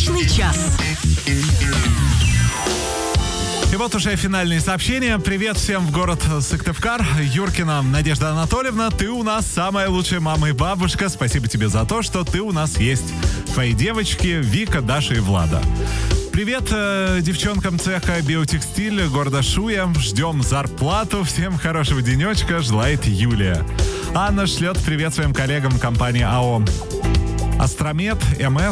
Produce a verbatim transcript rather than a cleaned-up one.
Брачный час. И вот уже финальные сообщения. Привет всем в город Сыктывкар. Юркина Надежда Анатольевна, ты у нас самая лучшая мама и бабушка. Спасибо тебе за то, что ты у нас есть. Твои девочки Вика, Даша и Влада. Привет э, девчонкам цеха «Биотекстиль» города Шуя. Ждем зарплату. Всем хорошего денечка. Желает Юлия. Анна шлет привет своим коллегам компании АО «Астромед», МС,